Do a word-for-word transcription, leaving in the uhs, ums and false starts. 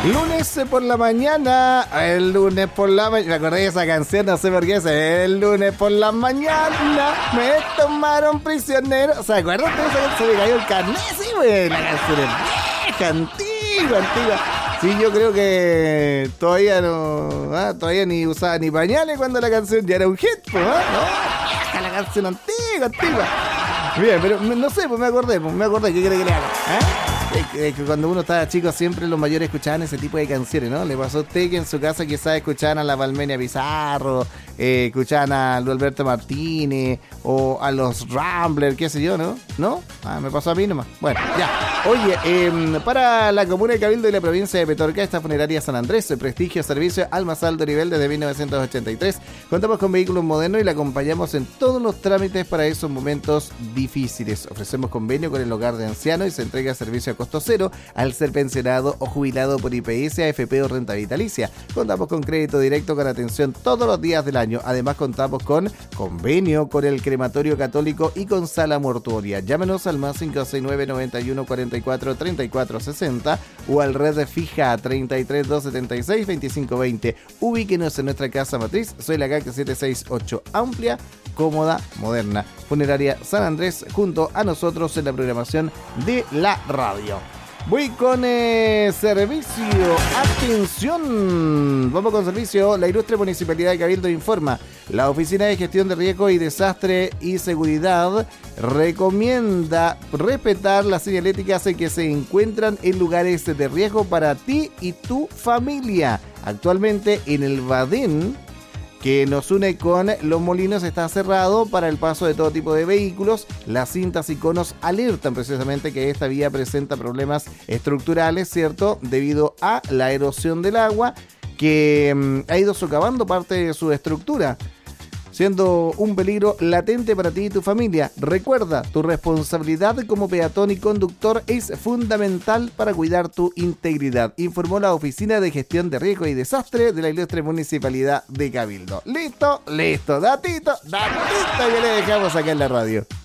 Lunes por la mañana, el lunes por la mañana, me acordé de esa canción, no sé por qué es, el lunes por la mañana me tomaron prisionero. ¿Se acuerdan de esa canción? Se me cayó el carnet, sí, güey, la canción es vieja, antigua, antigua. Sí, yo creo que todavía no, ah, todavía ni usaba ni pañales cuando la canción ya era un hit, pues, ¿ah? No, vieja la canción antigua, antigua. Bien, pero no sé, pues me acordé, pues me acordé, ¿qué quiere que le haga? ¿Eh? Es que cuando uno estaba chico siempre los mayores escuchaban ese tipo de canciones, ¿no? Le pasó a usted que en su casa quizás escuchaban a la Palmenia Pizarro, eh, escuchaban a Luis Alberto Martínez o a los Ramblers, qué sé yo, ¿no? ¿No? Ah, me pasó a mí nomás. Bueno, ya. Oye, eh, para la comuna de Cabildo y la provincia de Petorca, esta funeraria San Andrés, el prestigio servicio al más alto nivel desde mil novecientos ochenta y tres. Contamos con vehículos modernos y la acompañamos en todos los trámites para esos momentos difíciles. Ofrecemos convenio con el hogar de ancianos y se entrega servicio a costo cero al ser pensionado o jubilado por I P S, A F P o renta vitalicia. Contamos con crédito directo con atención todos los días del año. Además contamos con convenio con el crematorio católico y con sala mortuoria. Llámenos al más cinco seis nueve, noventa y uno, cuarenta y cuatro, treinta y cuatro sesenta o al red fija treinta y tres, doscientos setenta y seis, veinticinco veinte. Ubíquenos en nuestra casa matriz. Soy la C A C setecientos sesenta y ocho, amplia, cómoda, moderna. Funeraria San Andrés, junto a nosotros en la programación de la radio. Voy con eh, servicio. Atención. Vamos con servicio. La Ilustre Municipalidad de Cabildo informa. La Oficina de Gestión de Riesgo y Desastre y Seguridad recomienda respetar las señaléticas en que se encuentran en lugares de riesgo para ti y tu familia. Actualmente en el Badén, que nos une con Los Molinos, está cerrado para el paso de todo tipo de vehículos. Las cintas y conos alertan precisamente que esta vía presenta problemas estructurales, ¿cierto? Debido a la erosión del agua que mmm, ha ido socavando parte de su estructura, siendo un peligro latente para ti y tu familia. Recuerda, tu responsabilidad como peatón y conductor es fundamental para cuidar tu integridad, informó la Oficina de Gestión de Riesgo y Desastre de la Ilustre Municipalidad de Cabildo. ¿Listo? Listo. Datito, datito que le dejamos acá en la radio.